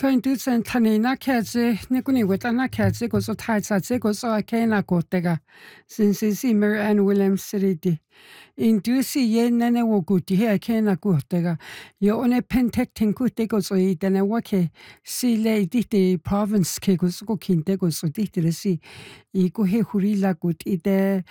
Kaintusen tanina kazi nikuni wetana kazi gozo taitsa gozo akena kotega since Mary Ann Williams City. Indusi ye nene woguti he akena kotega. Yo one pentekting kutte gozo idene wake si lady de province ke gozo kinte gozo dite si. Iko he hurila gut ide